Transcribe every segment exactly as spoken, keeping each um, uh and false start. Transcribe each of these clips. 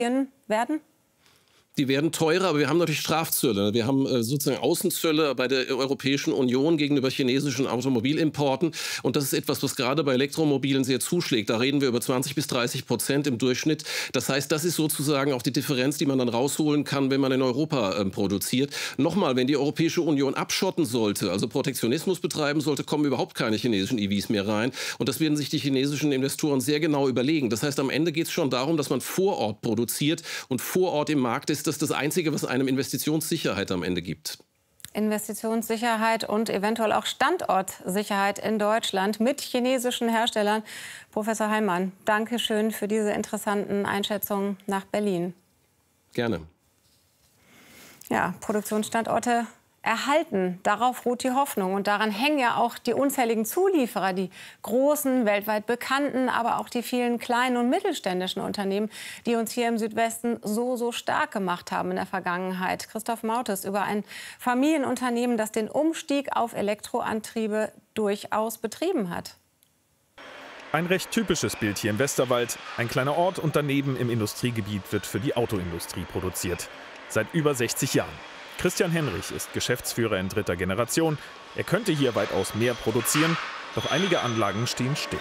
werden? Die werden teurer, aber wir haben natürlich Strafzölle. Wir haben äh, sozusagen Außenzölle bei der Europäischen Union gegenüber chinesischen Automobilimporten. Und das ist etwas, was gerade bei Elektromobilen sehr zuschlägt. Da reden wir über zwanzig bis dreißig Prozent im Durchschnitt. Das heißt, das ist sozusagen auch die Differenz, die man dann rausholen kann, wenn man in Europa äh, produziert. Nochmal, wenn die Europäische Union abschotten sollte, also Protektionismus betreiben sollte, kommen überhaupt keine chinesischen E Vs mehr rein. Und das werden sich die chinesischen Investoren sehr genau überlegen. Das heißt, am Ende geht es schon darum, dass man vor Ort produziert und vor Ort im Markt ist. Das ist das Einzige, was einem Investitionssicherheit am Ende gibt. Investitionssicherheit und eventuell auch Standortsicherheit in Deutschland mit chinesischen Herstellern. Professor Heimann, danke schön für diese interessanten Einschätzungen nach Berlin. Gerne. Ja, Produktionsstandorte erhalten. Darauf ruht die Hoffnung. Und daran hängen ja auch die unzähligen Zulieferer, die großen, weltweit bekannten, aber auch die vielen kleinen und mittelständischen Unternehmen, die uns hier im Südwesten so, so stark gemacht haben in der Vergangenheit. Christoph Mautes über ein Familienunternehmen, das den Umstieg auf Elektroantriebe durchaus betrieben hat. Ein recht typisches Bild hier im Westerwald. Ein kleiner Ort und daneben im Industriegebiet wird für die Autoindustrie produziert. Seit über sechzig Jahren. Christian Henrich ist Geschäftsführer in dritter Generation. Er könnte hier weitaus mehr produzieren, doch einige Anlagen stehen still.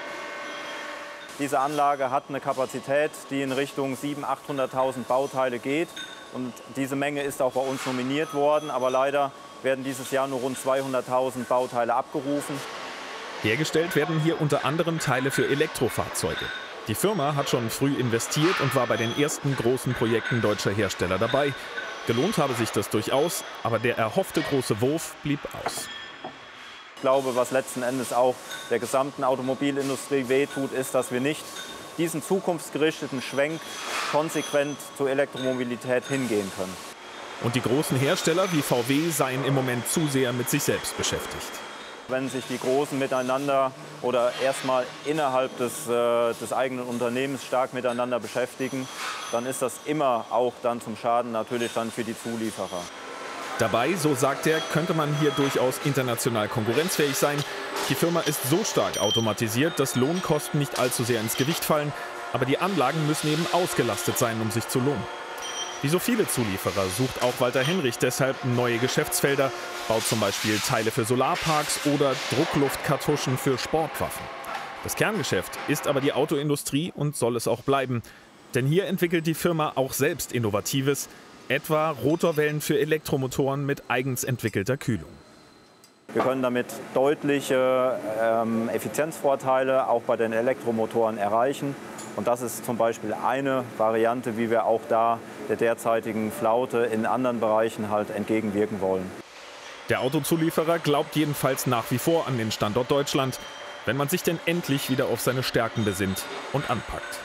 Diese Anlage hat eine Kapazität, die in Richtung siebenhunderttausend, achthunderttausend Bauteile geht. Und diese Menge ist auch bei uns nominiert worden, aber leider werden dieses Jahr nur rund zweihunderttausend Bauteile abgerufen. Hergestellt werden hier unter anderem Teile für Elektrofahrzeuge. Die Firma hat schon früh investiert und war bei den ersten großen Projekten deutscher Hersteller dabei. Gelohnt habe sich das durchaus, aber der erhoffte große Wurf blieb aus. Ich glaube, was letzten Endes auch der gesamten Automobilindustrie wehtut, ist, dass wir nicht diesen zukunftsgerichteten Schwenk konsequent zur Elektromobilität hingehen können. Und die großen Hersteller wie V W seien im Moment zu sehr mit sich selbst beschäftigt. Wenn sich die Großen miteinander oder erstmal innerhalb des, äh, des eigenen Unternehmens stark miteinander beschäftigen, dann ist das immer auch dann zum Schaden natürlich dann für die Zulieferer. Dabei, so sagt er, könnte man hier durchaus international konkurrenzfähig sein. Die Firma ist so stark automatisiert, dass Lohnkosten nicht allzu sehr ins Gewicht fallen. Aber die Anlagen müssen eben ausgelastet sein, um sich zu lohnen. Wie so viele Zulieferer sucht auch Walter Henrich deshalb neue Geschäftsfelder, baut zum Beispiel Teile für Solarparks oder Druckluftkartuschen für Sportwaffen. Das Kerngeschäft ist aber die Autoindustrie und soll es auch bleiben. Denn hier entwickelt die Firma auch selbst Innovatives, etwa Rotorwellen für Elektromotoren mit eigens entwickelter Kühlung. Wir können damit deutliche ähm, Effizienzvorteile auch bei den Elektromotoren erreichen. Und das ist zum Beispiel eine Variante, wie wir auch da der derzeitigen Flaute in anderen Bereichen halt entgegenwirken wollen. Der Autozulieferer glaubt jedenfalls nach wie vor an den Standort Deutschland, wenn man sich denn endlich wieder auf seine Stärken besinnt und anpackt.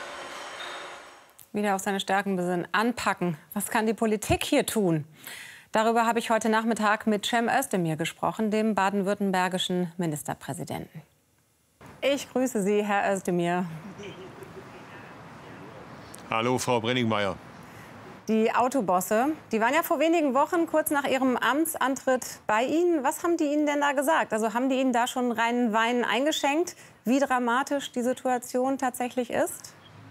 Wieder auf seine Stärken besinnen, anpacken. Was kann die Politik hier tun? Darüber habe ich heute Nachmittag mit Cem Özdemir gesprochen, dem baden-württembergischen Ministerpräsidenten. Ich grüße Sie, Herr Özdemir. Hallo, Frau Brenningmeier. Die Autobosse, die waren ja vor wenigen Wochen kurz nach ihrem Amtsantritt bei Ihnen. Was haben die Ihnen denn da gesagt? Also haben die Ihnen da schon reinen Wein eingeschenkt, wie dramatisch die Situation tatsächlich ist?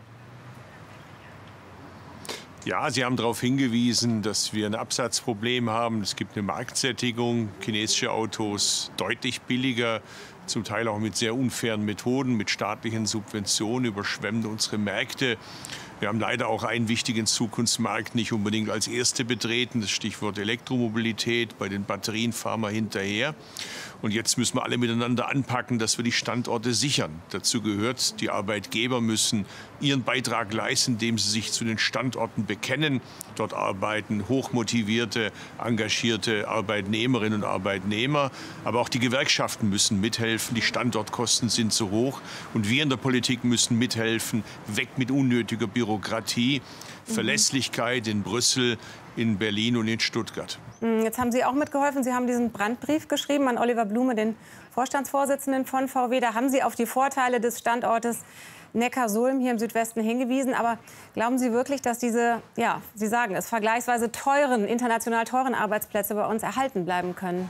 Ja, Sie haben darauf hingewiesen, dass wir ein Absatzproblem haben. Es gibt eine Marktsättigung, chinesische Autos deutlich billiger, zum Teil auch mit sehr unfairen Methoden, mit staatlichen Subventionen überschwemmen unsere Märkte. Wir haben leider auch einen wichtigen Zukunftsmarkt nicht unbedingt als Erste betreten, das Stichwort Elektromobilität. Bei den Batterien fahren wir hinterher. Und jetzt müssen wir alle miteinander anpacken, dass wir die Standorte sichern. Dazu gehört, die Arbeitgeber müssen ihren Beitrag leisten, indem sie sich zu den Standorten bekennen. Dort arbeiten hochmotivierte, engagierte Arbeitnehmerinnen und Arbeitnehmer. Aber auch die Gewerkschaften müssen mithelfen. Die Standortkosten sind zu hoch. Und wir in der Politik müssen mithelfen. Weg mit unnötiger Bürokratie, mhm. Verlässlichkeit in Brüssel, in Berlin und in Stuttgart. Jetzt haben Sie auch mitgeholfen. Sie haben diesen Brandbrief geschrieben an Oliver Blume, den Vorstandsvorsitzenden von V W. Da haben Sie auf die Vorteile des Standortes Neckarsulm hier im Südwesten hingewiesen. Aber glauben Sie wirklich, dass diese, ja, Sie sagen es, vergleichsweise teuren, international teuren Arbeitsplätze bei uns erhalten bleiben können?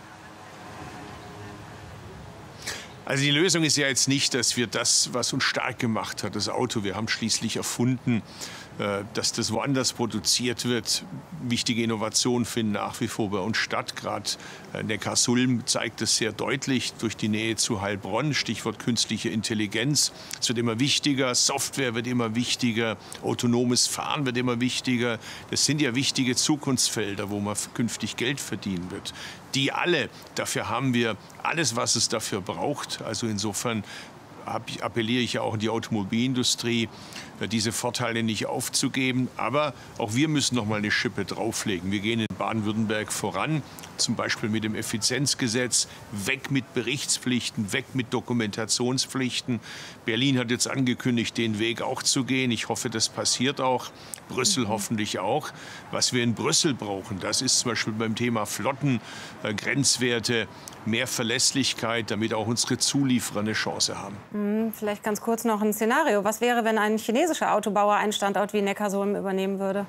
Also die Lösung ist ja jetzt nicht, dass wir das, was uns stark gemacht hat, das Auto, wir haben schließlich erfunden, dass das woanders produziert wird. Wichtige Innovationen finden nach wie vor bei uns statt. Gerade Neckarsulm zeigt es sehr deutlich durch die Nähe zu Heilbronn. Stichwort künstliche Intelligenz. Es wird immer wichtiger, Software wird immer wichtiger, autonomes Fahren wird immer wichtiger. Das sind ja wichtige Zukunftsfelder, wo man künftig Geld verdienen wird. Die alle, dafür haben wir alles, was es dafür braucht. Also insofern appelliere ich ja auch an die Automobilindustrie, diese Vorteile nicht aufzugeben. Aber auch wir müssen noch mal eine Schippe drauflegen. Wir gehen in Baden-Württemberg voran, zum Beispiel mit dem Effizienzgesetz, weg mit Berichtspflichten, weg mit Dokumentationspflichten. Berlin hat jetzt angekündigt, den Weg auch zu gehen. Ich hoffe, das passiert auch. Brüssel mhm. hoffentlich auch. Was wir in Brüssel brauchen, das ist zum Beispiel beim Thema Flotten, äh, Grenzwerte, mehr Verlässlichkeit, damit auch unsere Zulieferer eine Chance haben. Mhm, vielleicht ganz kurz noch ein Szenario. Was wäre, wenn ein chinesischer Autobauer einen Standort wie Neckarsulm übernehmen würde?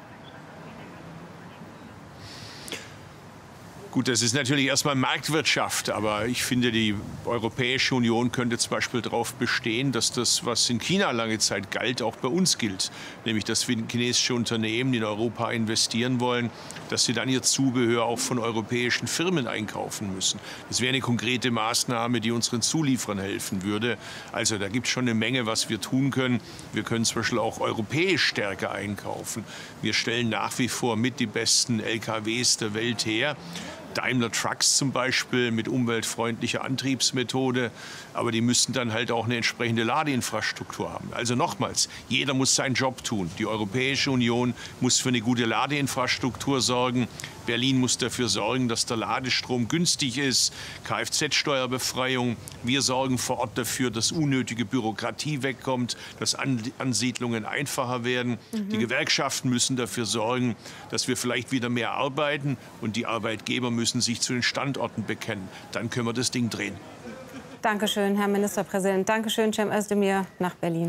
Gut, das ist natürlich erstmal Marktwirtschaft, aber ich finde, die Europäische Union könnte zum Beispiel darauf bestehen, dass das, was in China lange Zeit galt, auch bei uns gilt. Nämlich, dass chinesische Unternehmen in Europa investieren wollen, dass sie dann ihr Zubehör auch von europäischen Firmen einkaufen müssen. Das wäre eine konkrete Maßnahme, die unseren Zulieferern helfen würde. Also da gibt es schon eine Menge, was wir tun können. Wir können zum Beispiel auch europäisch stärker einkaufen. Wir stellen nach wie vor mit die besten L K Ws der Welt her. Daimler Trucks zum Beispiel mit umweltfreundlicher Antriebsmethode, aber die müssten dann halt auch eine entsprechende Ladeinfrastruktur haben. Also nochmals, jeder muss seinen Job tun. Die Europäische Union muss für eine gute Ladeinfrastruktur sorgen. Berlin muss dafür sorgen, dass der Ladestrom günstig ist, Kfz-Steuerbefreiung. Wir sorgen vor Ort dafür, dass unnötige Bürokratie wegkommt, dass Ansiedlungen einfacher werden. Mhm. Die Gewerkschaften müssen dafür sorgen, dass wir vielleicht wieder mehr arbeiten und die Arbeitgeber müssen sich zu den Standorten bekennen. Dann können wir das Ding drehen. Dankeschön, Herr Ministerpräsident. Dankeschön, Cem Özdemir nach Berlin.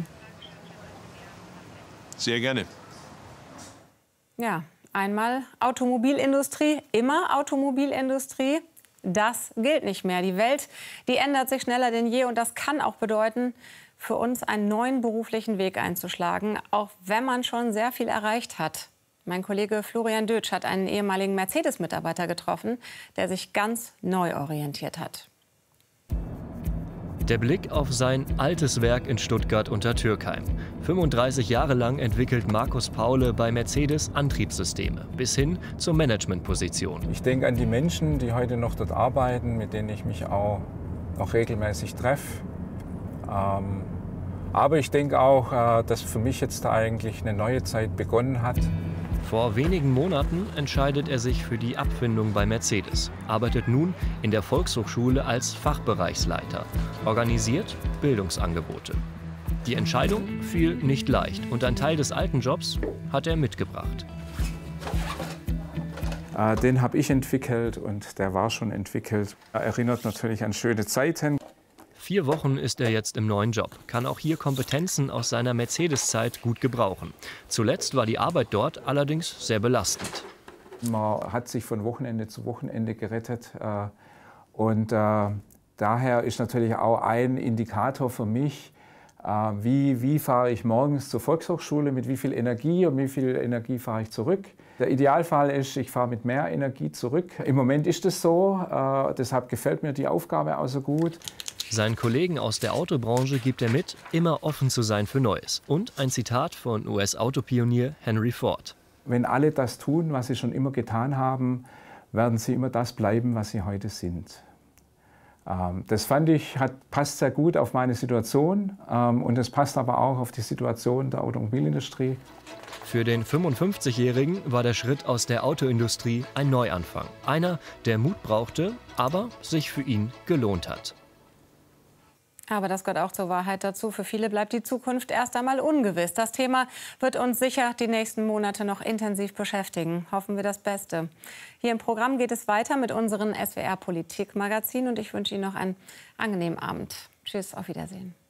Sehr gerne. Ja, einmal Automobilindustrie, immer Automobilindustrie. Das gilt nicht mehr. Die Welt, die ändert sich schneller denn je. Und das kann auch bedeuten, für uns einen neuen beruflichen Weg einzuschlagen, auch wenn man schon sehr viel erreicht hat. Mein Kollege Florian Dötsch hat einen ehemaligen Mercedes-Mitarbeiter getroffen, der sich ganz neu orientiert hat. Der Blick auf sein altes Werk in Stuttgart unter Türkheim. fünfunddreißig Jahre lang entwickelt Markus Paule bei Mercedes Antriebssysteme bis hin zur Managementposition. Ich denke an die Menschen, die heute noch dort arbeiten, mit denen ich mich auch noch regelmäßig treffe. Ähm, aber ich denke auch, äh, dass für mich jetzt eigentlich eine neue Zeit begonnen hat. Vor wenigen Monaten entscheidet er sich für die Abfindung bei Mercedes, arbeitet nun in der Volkshochschule als Fachbereichsleiter, organisiert Bildungsangebote. Die Entscheidung fiel nicht leicht und ein Teil des alten Jobs hat er mitgebracht. Äh, den habe ich entwickelt und der war schon entwickelt. Er erinnert natürlich an schöne Zeiten. Vier Wochen ist er jetzt im neuen Job, kann auch hier Kompetenzen aus seiner Mercedes-Zeit gut gebrauchen. Zuletzt war die Arbeit dort allerdings sehr belastend. Man hat sich von Wochenende zu Wochenende gerettet. Und äh, daher ist natürlich auch ein Indikator für mich, äh, wie, wie fahre ich morgens zur Volkshochschule, mit wie viel Energie und wie viel Energie fahre ich zurück. Der Idealfall ist, ich fahre mit mehr Energie zurück. Im Moment ist es so, äh, deshalb gefällt mir die Aufgabe auch so gut. Seinen Kollegen aus der Autobranche gibt er mit, immer offen zu sein für Neues. Und ein Zitat von U S-Autopionier Henry Ford. Wenn alle das tun, was sie schon immer getan haben, werden sie immer das bleiben, was sie heute sind. Ähm, das fand ich, hat, passt sehr gut auf meine Situation ähm, und es passt aber auch auf die Situation der Automobilindustrie. Für den fünfundfünfzigjährigen war der Schritt aus der Autoindustrie ein Neuanfang. Einer, der Mut brauchte, aber sich für ihn gelohnt hat. Aber das gehört auch zur Wahrheit dazu. Für viele bleibt die Zukunft erst einmal ungewiss. Das Thema wird uns sicher die nächsten Monate noch intensiv beschäftigen. Hoffen wir das Beste. Hier im Programm geht es weiter mit unseren S W R Politik-Magazin und ich wünsche Ihnen noch einen angenehmen Abend. Tschüss, auf Wiedersehen.